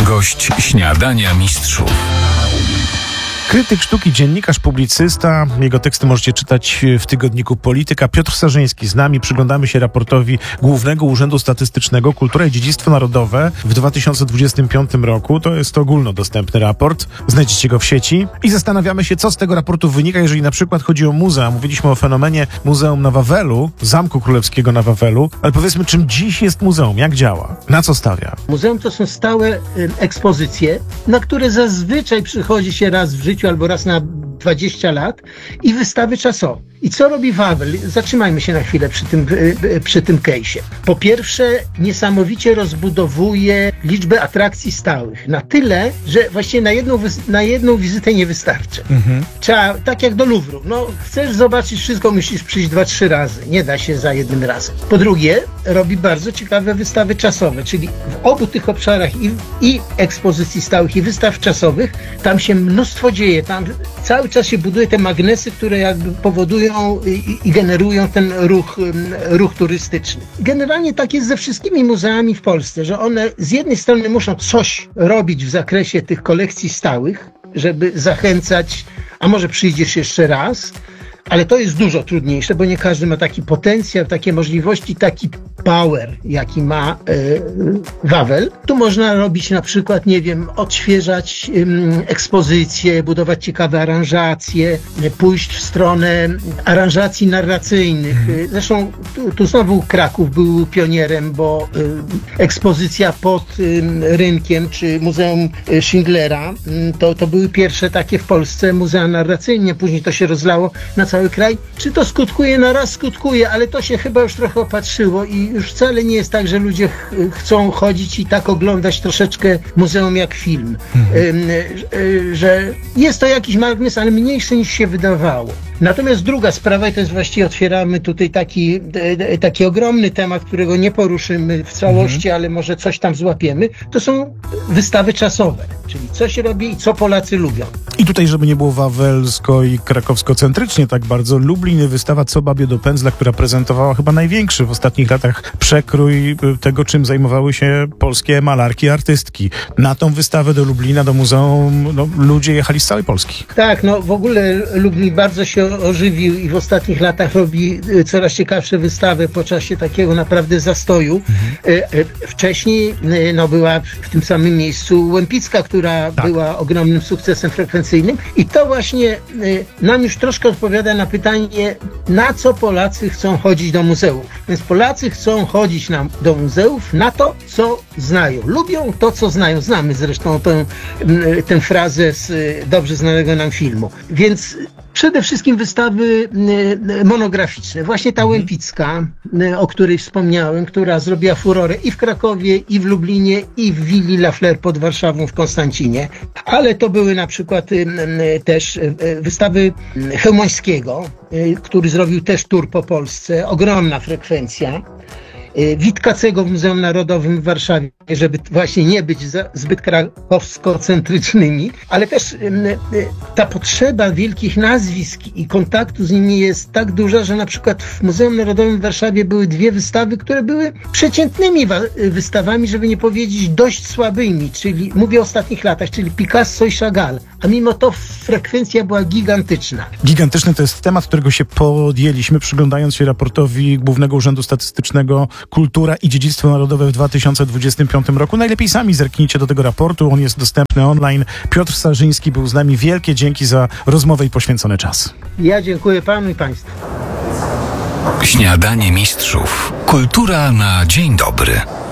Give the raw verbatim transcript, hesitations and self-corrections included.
Gość Śniadania Mistrzów. Krytyk sztuki, dziennikarz, publicysta. Jego teksty możecie czytać w tygodniku Polityka. Piotr Sarzyński z nami. Przyglądamy się raportowi Głównego Urzędu Statystycznego Kultura i Dziedzictwo Narodowe w dwa tysiące dwudziestym piątym roku. To jest ogólnodostępny raport. Znajdziecie go w sieci. I zastanawiamy się, co z tego raportu wynika, jeżeli na przykład chodzi o muzea. Mówiliśmy o fenomenie Muzeum na Wawelu, Zamku Królewskiego na Wawelu. Ale powiedzmy, czym dziś jest muzeum? Jak działa? Na co stawia? Muzeum to są stałe y, ekspozycje, na które zazwyczaj przychodzi się raz w życiu albo raz na dwadzieścia lat i wystawy czasowe. I co robi Wawel? Zatrzymajmy się na chwilę przy tym, przy tym case'ie. Po pierwsze, niesamowicie rozbudowuje liczbę atrakcji stałych. Na tyle, że właściwie na jedną, na jedną wizytę nie wystarczy. Mhm. Trzeba, tak jak do Louvru. No, chcesz zobaczyć wszystko, musisz przyjść dwa, trzy razy. Nie da się za jednym razem. Po drugie, robi bardzo ciekawe wystawy czasowe, czyli w obu tych obszarach i, i ekspozycji stałych, i wystaw czasowych, tam się mnóstwo dzieje. Tam cały czas się buduje te magnesy, które jakby powodują I, i generują ten ruch, ruch turystyczny. Generalnie tak jest ze wszystkimi muzeami w Polsce, że one z jednej strony muszą coś robić w zakresie tych kolekcji stałych, żeby zachęcać, a może przyjdziesz jeszcze raz, ale to jest dużo trudniejsze, bo nie każdy ma taki potencjał, takie możliwości, taki power, jaki ma y, Wawel. Tu można robić na przykład, nie wiem, odświeżać y, ekspozycje, budować ciekawe aranżacje, y, pójść w stronę aranżacji narracyjnych. Y, zresztą tu, tu znowu Kraków był pionierem, bo y, ekspozycja pod y, rynkiem, czy Muzeum Schindlera, y, to, to były pierwsze takie w Polsce muzea narracyjne. Później to się rozlało na cały kraj. Czy to skutkuje? Na raz skutkuje, ale to się chyba już trochę opatrzyło i już wcale nie jest tak, że ludzie ch- chcą chodzić i tak oglądać troszeczkę muzeum jak film. Mhm. Y- y- że jest to jakiś magnes, ale mniejszy niż się wydawało. Natomiast druga sprawa, i to jest właściwie, otwieramy tutaj taki, e, taki ogromny temat, którego nie poruszymy w całości, mhm. ale może coś tam złapiemy, to są wystawy czasowe, czyli co się robi i co Polacy lubią. I tutaj, żeby nie było wawelsko i krakowsko-centrycznie tak bardzo, Lublin, wystawa Co babie do pędzla, która prezentowała chyba największy w ostatnich latach przekrój tego, czym zajmowały się polskie malarki, artystki. Na tą wystawę do Lublina, do muzeum, no, ludzie jechali z całej Polski. Tak, no w ogóle Lublin bardzo się ożywił i w ostatnich latach robi coraz ciekawsze wystawy po czasie takiego naprawdę zastoju. Mhm. Wcześniej no, była w tym samym miejscu Łempicka, która tak. była ogromnym sukcesem frekwencyjnym i to właśnie nam już troszkę odpowiada na pytanie, na co Polacy chcą chodzić do muzeów. Więc Polacy chcą chodzić na, do muzeów na to, co znają. Lubią to, co znają. Znamy zresztą tę, tę frazę z dobrze znanego nam filmu. Więc przede wszystkim wystawy monograficzne. Właśnie ta Łempicka, o której wspomniałem, która zrobiła furorę i w Krakowie, i w Lublinie, i w willi La Fleur pod Warszawą w Konstancinie. Ale to były na przykład też wystawy Chełmońskiego, który zrobił też tour po Polsce. Ogromna frekwencja. Witkacego w Muzeum Narodowym w Warszawie, żeby właśnie nie być za, zbyt krakowsko-centrycznymi, ale też y, y, ta potrzeba wielkich nazwisk i kontaktu z nimi jest tak duża, że na przykład w Muzeum Narodowym w Warszawie były dwie wystawy, które były przeciętnymi wa- wystawami, żeby nie powiedzieć dość słabymi, czyli mówię o ostatnich latach, czyli Picasso i Chagall, a mimo to frekwencja była gigantyczna. Gigantyczny to jest temat, którego się podjęliśmy, przyglądając się raportowi Głównego Urzędu Statystycznego Kultura i Dziedzictwo Narodowe w dwa tysiące dwudziestym piątym roku. Najlepiej sami zerknijcie do tego raportu, on jest dostępny online. Piotr Sarzyński był z nami. Wielkie dzięki za rozmowę i poświęcony czas. Ja dziękuję panu i państwu. Śniadanie Mistrzów. Kultura na dzień dobry.